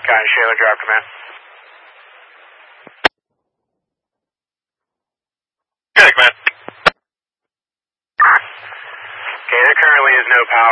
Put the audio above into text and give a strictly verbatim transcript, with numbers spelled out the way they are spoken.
Cotton Shayla, drop command. Good, command. Okay, there currently is no power.